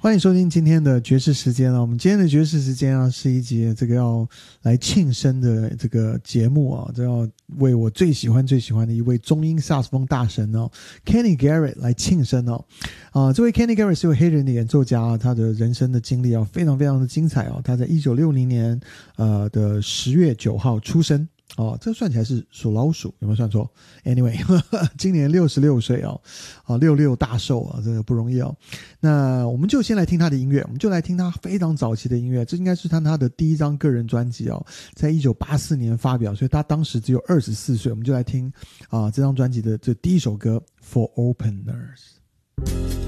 欢迎收听今天的爵士时间啊！我们今天的爵士时间啊，是一节这个要来庆生的这个节目啊，这要为我最喜欢的一位中音萨克斯风大神哦 ，Kenny Garrett 来庆生哦。这位 Kenny Garrett 是位黑人的演奏家啊，他的人生的经历啊非常非常的精彩哦。他在1960年的10月9号出生。这算起来是属老鼠，有没有算错 ？Anyway， 今年66岁66大寿啊，这个不容易哦。那我们就先来听他的音乐，我们就来听他非常早期的音乐，这应该是他的第一张个人专辑哦，在1984年发表，所以他当时只有24岁。我们就来听这张专辑的这第一首歌《For Openers》。